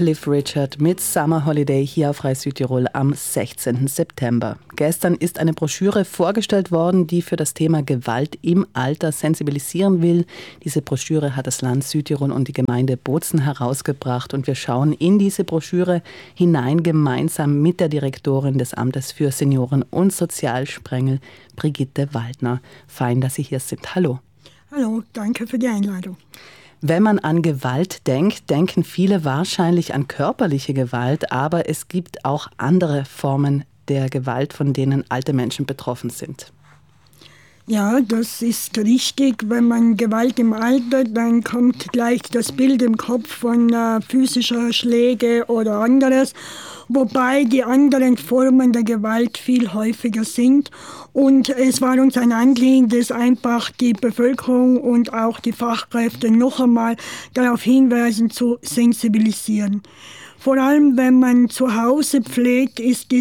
Cliff Richard mit Summer Holiday hier auf Reis Südtirol am 16. September. Gestern ist eine Broschüre vorgestellt worden, die für das Thema Gewalt im Alter sensibilisieren will. Diese Broschüre hat das Land Südtirol und die Gemeinde Bozen herausgebracht und wir schauen in diese Broschüre hinein gemeinsam mit der Direktorin des Amtes für Senioren- und Sozialsprengel, Brigitte Waldner. Fein, dass Sie hier sind. Hallo. Hallo, danke für die Einladung. Wenn man an Gewalt denkt, denken viele wahrscheinlich an körperliche Gewalt, aber es gibt auch andere Formen der Gewalt, von denen alte Menschen betroffen sind. Ja, das ist richtig. Wenn man Gewalt im Alter, dann kommt gleich das Bild im Kopf von physischer Schläge oder anderes, wobei die anderen Formen der Gewalt viel häufiger sind. Und es war uns ein Anliegen, das einfach die Bevölkerung und auch die Fachkräfte noch einmal darauf hinweisen, zu sensibilisieren. Vor allem, wenn man zu Hause pflegt, ist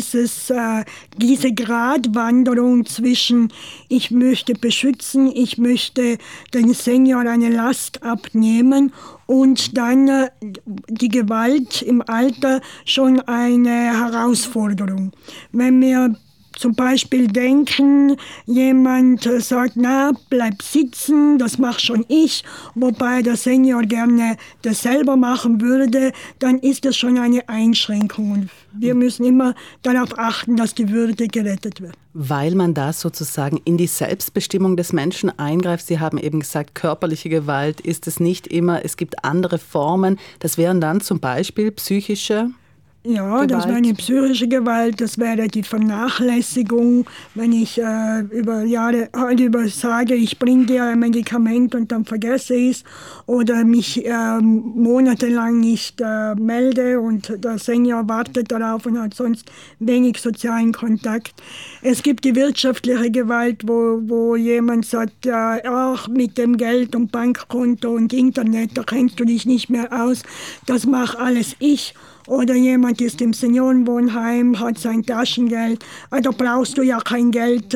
diese Gratwanderung zwischen ich möchte beschützen, ich möchte den Senior eine Last abnehmen und dann die Gewalt im Alter schon eine Herausforderung. Wenn wir zum Beispiel denken, jemand sagt, na, bleib sitzen, das mache schon ich, wobei der Senior gerne das selber machen würde, dann ist das schon eine Einschränkung. Und wir müssen immer darauf achten, dass die Würde gerettet wird. Weil man da sozusagen in die Selbstbestimmung des Menschen eingreift. Sie haben eben gesagt, körperliche Gewalt ist es nicht immer, es gibt andere Formen. Das wären dann zum Beispiel psychische Ja, Gewalt. Das wäre eine psychische Gewalt, das wäre die Vernachlässigung, wenn ich über Jahre sage, ich bringe dir ein Medikament und dann vergesse ich es oder mich monatelang nicht melde und der Senior wartet darauf und hat sonst wenig sozialen Kontakt. Es gibt die wirtschaftliche Gewalt, wo jemand sagt, ach, mit dem Geld und Bankkonto und Internet, da kennst du dich nicht mehr aus, das mache alles ich. Oder jemand ist im Seniorenwohnheim, hat sein Taschengeld. Da brauchst du ja kein Geld,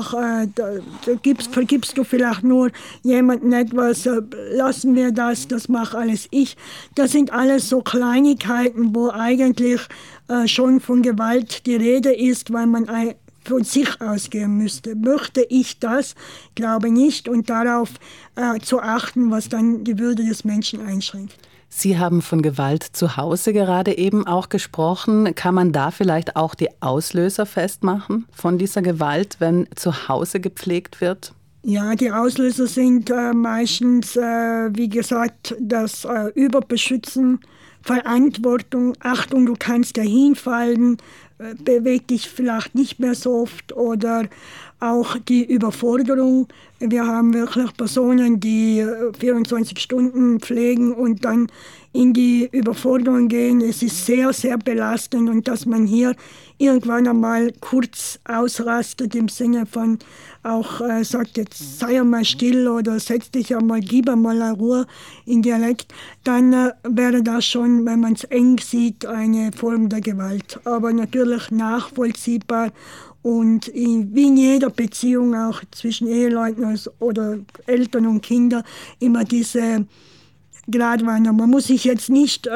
vergibst du vielleicht nur jemandem etwas, lassen wir das mache alles ich. Das sind alles so Kleinigkeiten, wo eigentlich schon von Gewalt die Rede ist, weil man von sich ausgehen müsste. Möchte ich das? Glaube nicht. Und darauf zu achten, was dann die Würde des Menschen einschränkt. Sie haben von Gewalt zu Hause gerade eben auch gesprochen. Kann man da vielleicht auch die Auslöser festmachen von dieser Gewalt, wenn zu Hause gepflegt wird? Ja, die Auslöser sind meistens, wie gesagt, das Überbeschützen, Verantwortung, Achtung, du kannst da hinfallen, beweg dich vielleicht nicht mehr so oft oder auch die Überforderung. Wir haben wirklich Personen, die 24 Stunden pflegen und dann in die Überforderung gehen. Es ist sehr, sehr belastend und dass man hier irgendwann einmal kurz ausrastet im Sinne von auch sagt, jetzt sei einmal still oder setz dich einmal, gib einmal eine Ruhe in Dialekt, dann wäre das schon, wenn man es eng sieht, eine Form der Gewalt. Aber natürlich nachvollziehbar und wie in jeder Beziehung, auch zwischen Eheleuten oder Eltern und Kindern, immer diese Gratwanderung. Man muss sich jetzt nicht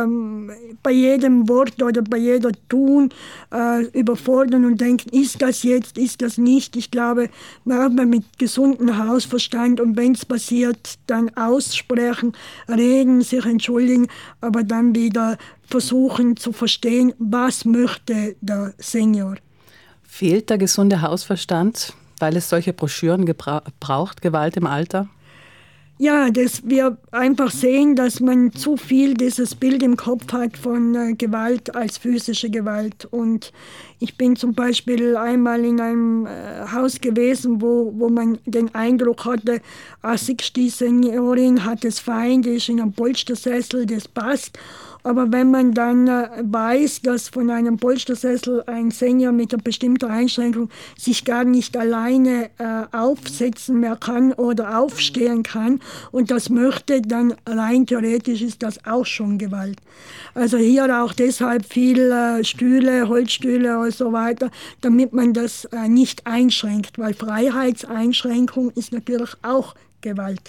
bei jedem Wort oder bei jeder Tun überfordern und denken, ist das jetzt, ist das nicht. Ich glaube, man mit gesundem Hausverstand und wenn es passiert, dann aussprechen, reden, sich entschuldigen, aber dann wieder versuchen zu verstehen, was möchte der Senior. Fehlt der gesunde Hausverstand, weil es solche Broschüren braucht, Gewalt im Alter? Ja, dass wir einfach sehen, dass man zu viel dieses Bild im Kopf hat von Gewalt als physische Gewalt. Und ich bin zum Beispiel einmal in einem Haus gewesen, wo man den Eindruck hatte, die Seniorin hat es fein, die ist in einem Polstersessel, das passt. Aber wenn man dann weiß, dass von einem Polstersessel ein Senior mit einer bestimmten Einschränkung sich gar nicht alleine aufsetzen mehr kann oder aufstehen kann und das möchte, dann rein theoretisch ist das auch schon Gewalt. Also hier auch deshalb viel Stühle, Holzstühle und so weiter, damit man das nicht einschränkt, weil Freiheitseinschränkung ist natürlich auch Gewalt.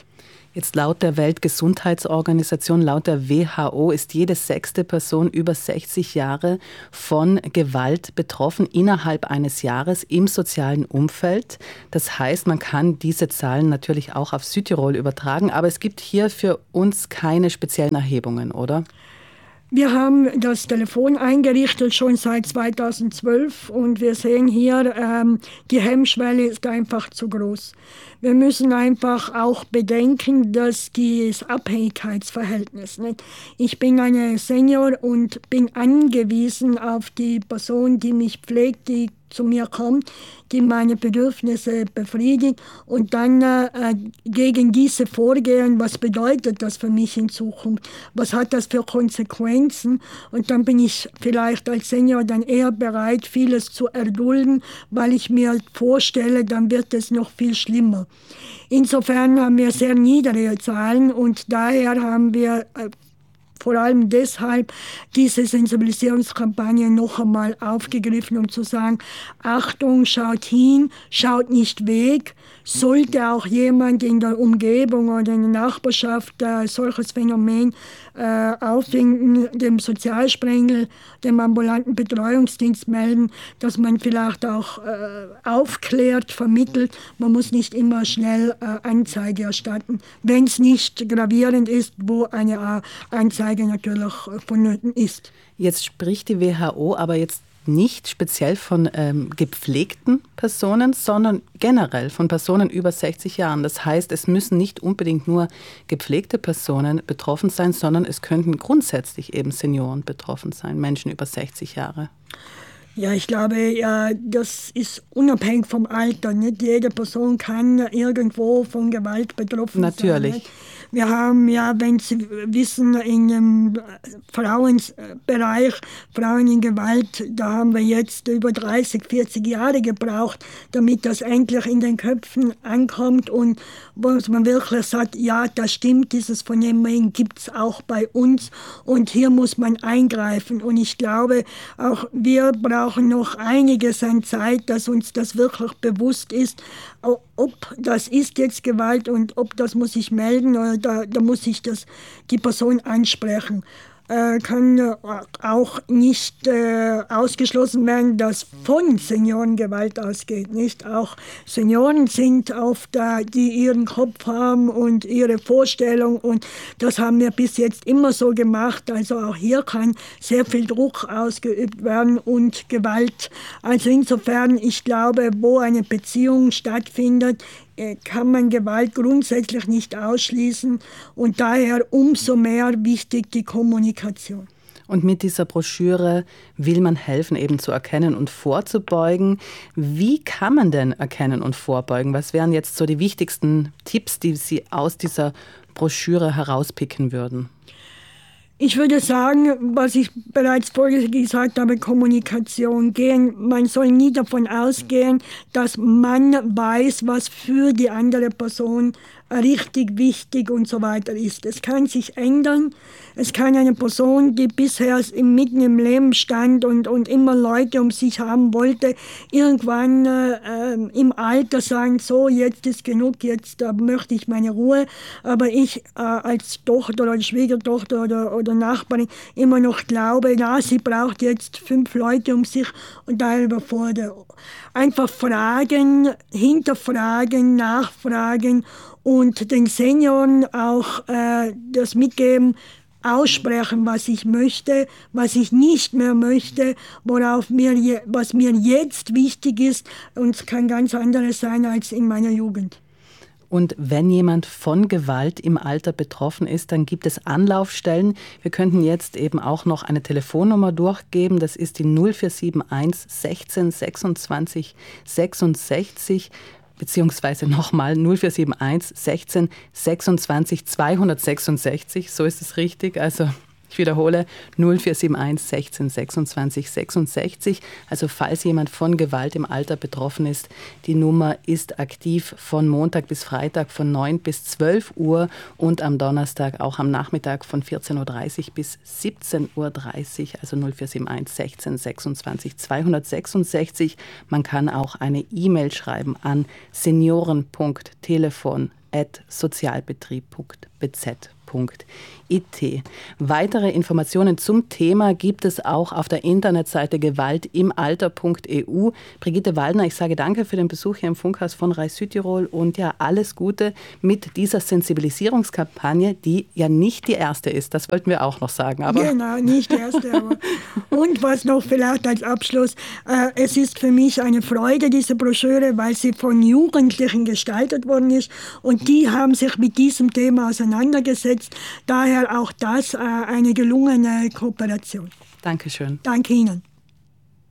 Jetzt laut der Weltgesundheitsorganisation, laut der WHO, ist jede 6. Person über 60 Jahre von Gewalt betroffen innerhalb eines Jahres im sozialen Umfeld. Das heißt, man kann diese Zahlen natürlich auch auf Südtirol übertragen, aber es gibt hier für uns keine speziellen Erhebungen, oder? Wir haben das Telefon eingerichtet schon seit 2012 und wir sehen hier, die Hemmschwelle ist einfach zu groß. Wir müssen einfach auch bedenken, dass das Abhängigkeitsverhältnis, nicht? Ich bin eine Senior und bin angewiesen auf die Person, die mich pflegt, die zu mir kommt, die meine Bedürfnisse befriedigt und dann gegen diese vorgehen, was bedeutet das für mich in Zukunft, was hat das für Konsequenzen und dann bin ich vielleicht als Senior dann eher bereit, vieles zu erdulden, weil ich mir vorstelle, dann wird es noch viel schlimmer. Insofern haben wir sehr niedrige Zahlen und daher haben wir vor allem deshalb diese Sensibilisierungskampagne noch einmal aufgegriffen, um zu sagen, Achtung, schaut hin, schaut nicht weg. Sollte auch jemand in der Umgebung oder in der Nachbarschaft solches Phänomen auffinden, dem Sozialsprengel, dem ambulanten Betreuungsdienst melden, dass man vielleicht auch aufklärt, vermittelt. Man muss nicht immer schnell Anzeige erstatten, wenn es nicht gravierend ist, wo eine Anzeige natürlich vonnöten ist. Jetzt spricht die WHO aber jetzt nicht speziell von gepflegten Personen, sondern generell von Personen über 60 Jahren. Das heißt, es müssen nicht unbedingt nur gepflegte Personen betroffen sein, sondern es könnten grundsätzlich eben Senioren betroffen sein, Menschen über 60 Jahre. Ja, ich glaube, ja, das ist unabhängig vom Alter. Nicht jede Person kann irgendwo von Gewalt betroffen sein. Natürlich. Wir haben ja, wenn Sie wissen, in dem Frauenbereich, Frauen in Gewalt, da haben wir jetzt über 30, 40 Jahre gebraucht, damit das endlich in den Köpfen ankommt und wo man wirklich sagt, ja, das stimmt, dieses Phänomen gibt es auch bei uns und hier muss man eingreifen. Und ich glaube, auch wir brauchen noch einiges an Zeit, dass uns das wirklich bewusst ist, ob das ist jetzt Gewalt und ob das muss ich melden oder da muss ich die Person ansprechen. Kann auch nicht ausgeschlossen werden, dass von Senioren Gewalt ausgeht. Nicht auch Senioren sind oft da, die ihren Kopf haben und ihre Vorstellung und das haben wir bis jetzt immer so gemacht. Also auch hier kann sehr viel Druck ausgeübt werden und Gewalt. Also insofern, ich glaube, wo eine Beziehung stattfindet, kann man Gewalt grundsätzlich nicht ausschließen und daher umso mehr wichtig die Kommunikation. Und mit dieser Broschüre will man helfen, eben zu erkennen und vorzubeugen. Wie kann man denn erkennen und vorbeugen? Was wären jetzt so die wichtigsten Tipps, die Sie aus dieser Broschüre herauspicken würden? Ich würde sagen, was ich bereits vorher gesagt habe, Kommunikation gehen. Man soll nie davon ausgehen, dass man weiß, was für die andere Person richtig, wichtig und so weiter ist. Es kann sich ändern. Es kann eine Person, die bisher mitten im Leben stand und immer Leute um sich haben wollte, irgendwann im Alter sagen, so, jetzt ist genug, jetzt möchte ich meine Ruhe. Aber ich als Tochter oder Schwiegertochter oder Nachbarin immer noch glaube, ja, sie braucht jetzt 5 Leute um sich und da überfordert. Einfach fragen, hinterfragen, nachfragen und den Senioren auch das mitgeben, aussprechen, was ich möchte, was ich nicht mehr möchte, was mir jetzt wichtig ist und es kann ganz anderes sein als in meiner Jugend. Und wenn jemand von Gewalt im Alter betroffen ist, dann gibt es Anlaufstellen. Wir könnten jetzt eben auch noch eine Telefonnummer durchgeben. Das ist die 0471 16 26 66, beziehungsweise nochmal 0471 16 26 266. So ist es richtig. Also ich wiederhole, 0471 16 26 66. Also falls jemand von Gewalt im Alter betroffen ist, die Nummer ist aktiv von Montag bis Freitag von 9 bis 12 Uhr und am Donnerstag auch am Nachmittag von 14.30 Uhr bis 17.30 Uhr, also 0471 16 26 266. Man kann auch eine E-Mail schreiben an senioren.telefon info@sozialbetrieb.bz.it. Weitere Informationen zum Thema gibt es auch auf der Internetseite gewaltimalter.eu. Brigitte Waldner, ich sage danke für den Besuch hier im Funkhaus von RAI Südtirol und ja, alles Gute mit dieser Sensibilisierungskampagne, die ja nicht die erste ist. Das wollten wir auch noch sagen. Aber genau, nicht die erste. Aber. Und was noch vielleicht als Abschluss, es ist für mich eine Freude, diese Broschüre, weil sie von Jugendlichen gestaltet worden ist und die haben sich mit diesem Thema auseinandergesetzt. Daher auch das eine gelungene Kooperation. Dankeschön. Danke Ihnen.